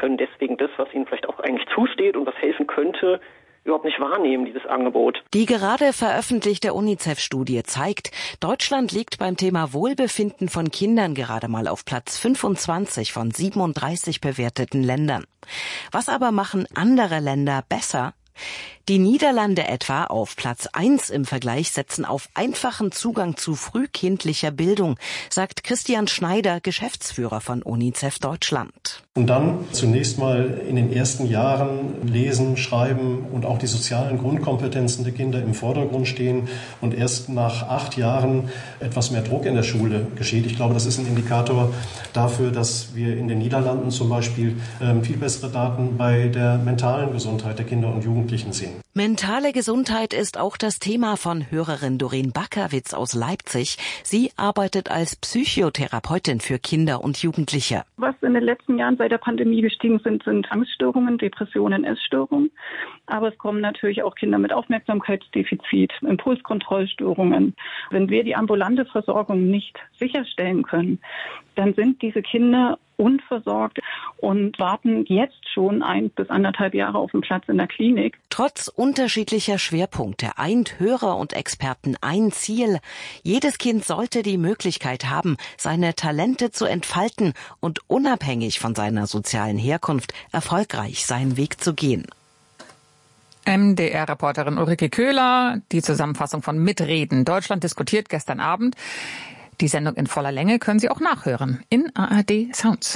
können deswegen das, was ihnen vielleicht auch eigentlich zusteht und was helfen könnte, überhaupt nicht wahrnehmen, dieses Angebot. Die gerade veröffentlichte UNICEF-Studie zeigt, Deutschland liegt beim Thema Wohlbefinden von Kindern gerade mal auf Platz 25 von 37 bewerteten Ländern. Was aber machen andere Länder besser? Die Niederlande etwa auf Platz 1 im Vergleich setzen auf einfachen Zugang zu frühkindlicher Bildung, sagt Christian Schneider, Geschäftsführer von UNICEF Deutschland. Und dann zunächst mal in den ersten Jahren Lesen, Schreiben und auch die sozialen Grundkompetenzen der Kinder im Vordergrund stehen und erst nach 8 Jahren etwas mehr Druck in der Schule geschieht. Ich glaube, das ist ein Indikator dafür, dass wir in den Niederlanden zum Beispiel viel bessere Daten bei der mentalen Gesundheit der Kinder und Jugendlichen sehen. Mentale Gesundheit ist auch das Thema von Hörerin Doreen Backerwitz aus Leipzig. Sie arbeitet als Psychotherapeutin für Kinder und Jugendliche. Was in den letzten Jahren seit der Pandemie gestiegen sind Angststörungen, Depressionen, Essstörungen. Aber es kommen natürlich auch Kinder mit Aufmerksamkeitsdefizit, Impulskontrollstörungen. Wenn wir die ambulante Versorgung nicht sicherstellen können, dann sind diese Kinder unversorgt und warten jetzt schon 1 bis 1,5 Jahre auf einen Platz in der Klinik. Trotz unterschiedlicher Schwerpunkte eint Hörer und Experten ein Ziel. Jedes Kind sollte die Möglichkeit haben, seine Talente zu entfalten und unabhängig von seiner sozialen Herkunft erfolgreich seinen Weg zu gehen. MDR-Reporterin Ulrike Köhler, die Zusammenfassung von Mitreden. Deutschland diskutiert gestern Abend. Die Sendung in voller Länge können Sie auch nachhören in ARD Sounds.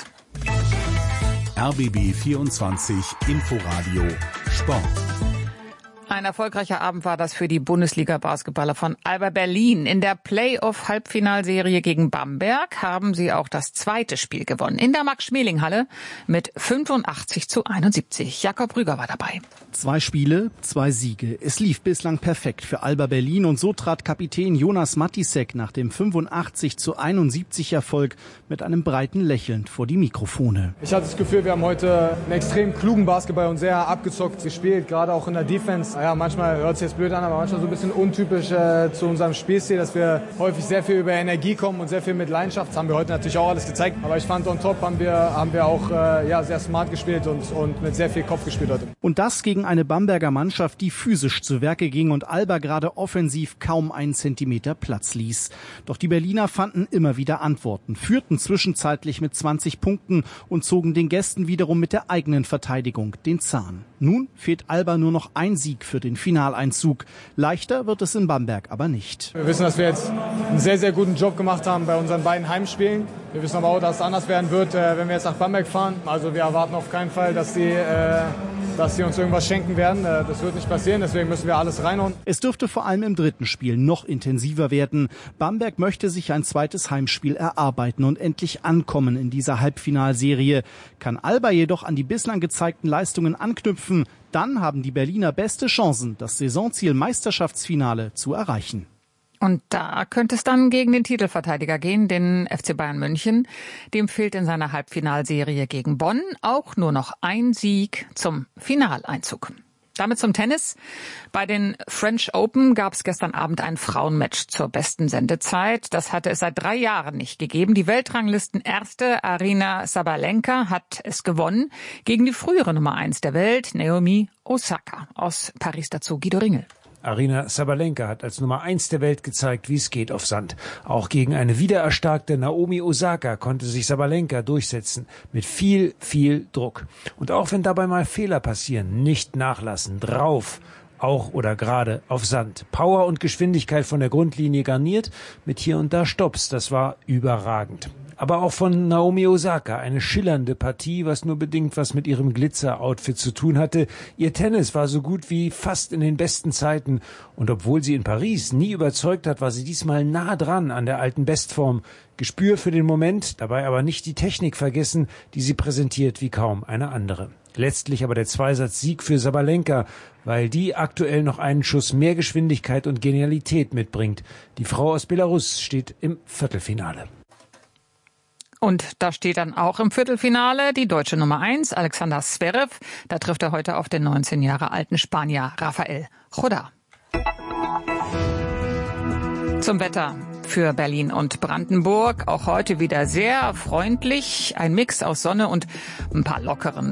RBB 24 Inforadio Sport. Ein erfolgreicher Abend war das für die Bundesliga-Basketballer von Alba Berlin. In der Playoff-Halbfinalserie gegen Bamberg haben sie auch das zweite Spiel gewonnen. In der Max-Schmeling-Halle mit 85:71. Jakob Rüger war dabei. 2 Spiele, 2 Siege. Es lief bislang perfekt für Alba Berlin und so trat Kapitän Jonas Matisek nach dem 85:71 Erfolg mit einem breiten Lächeln vor die Mikrofone. Ich hatte das Gefühl, wir haben heute einen extrem klugen Basketball und sehr abgezockt gespielt, gerade auch in der Defense. Ja, manchmal hört es jetzt blöd an, aber manchmal so ein bisschen untypisch zu unserem Spielstil, dass wir häufig sehr viel über Energie kommen und sehr viel mit Leidenschaft. Das haben wir heute natürlich auch alles gezeigt. Aber ich fand, on top haben wir auch sehr smart gespielt und mit sehr viel Kopf gespielt heute. Und das gegen eine Bamberger Mannschaft, die physisch zu Werke ging und Alba gerade offensiv kaum einen Zentimeter Platz ließ. Doch die Berliner fanden immer wieder Antworten, führten zwischenzeitlich mit 20 Punkten und zogen den Gästen wiederum mit der eigenen Verteidigung den Zahn. Nun fehlt Alba nur noch ein Sieg für den Finaleinzug. Leichter wird es in Bamberg aber nicht. Wir wissen, dass wir jetzt einen sehr, sehr guten Job gemacht haben bei unseren beiden Heimspielen. Wir wissen aber auch, dass es anders werden wird, wenn wir jetzt nach Bamberg fahren. Also wir erwarten auf keinen Fall, dass sie uns irgendwas schenken werden. Das wird nicht passieren, deswegen müssen wir alles reinhauen. Es dürfte vor allem im dritten Spiel noch intensiver werden. Bamberg möchte sich ein zweites Heimspiel erarbeiten und endlich ankommen in dieser Halbfinalserie. Kann Alba jedoch an die bislang gezeigten Leistungen anknüpfen, dann haben die Berliner beste Chancen, das Saisonziel Meisterschaftsfinale zu erreichen. Und da könnte es dann gegen den Titelverteidiger gehen, den FC Bayern München. Dem fehlt in seiner Halbfinalserie gegen Bonn auch nur noch ein Sieg zum Finaleinzug. Damit zum Tennis. Bei den French Open gab es gestern Abend ein Frauenmatch zur besten Sendezeit. Das hatte es seit 3 Jahren nicht gegeben. Die Weltranglisten-Erste Aryna Sabalenka hat es gewonnen gegen die frühere Nummer 1 der Welt, Naomi Osaka. Aus Paris dazu Guido Ringel. Aryna Sabalenka hat als Nummer 1 der Welt gezeigt, wie es geht auf Sand. Auch gegen eine wiedererstarkte Naomi Osaka konnte sich Sabalenka durchsetzen. Mit viel, viel Druck. Und auch wenn dabei mal Fehler passieren, nicht nachlassen. Drauf. Auch oder gerade auf Sand. Power und Geschwindigkeit von der Grundlinie garniert. Mit hier und da Stopps. Das war überragend. Aber auch von Naomi Osaka eine schillernde Partie, was nur bedingt was mit ihrem Glitzer-Outfit zu tun hatte. Ihr Tennis war so gut wie fast in den besten Zeiten. Und obwohl sie in Paris nie überzeugt hat, war sie diesmal nah dran an der alten Bestform. Gespür für den Moment, dabei aber nicht die Technik vergessen, die sie präsentiert wie kaum eine andere. Letztlich aber der Zweisatz-Sieg für Sabalenka, weil die aktuell noch einen Schuss mehr Geschwindigkeit und Genialität mitbringt. Die Frau aus Belarus steht im Viertelfinale. Und da steht dann auch im Viertelfinale die deutsche Nummer 1, Alexander Zverev. Da trifft er heute auf den 19 Jahre alten Spanier Rafael Chodar. Zum Wetter für Berlin und Brandenburg. Auch heute wieder sehr freundlich. Ein Mix aus Sonne und ein paar lockeren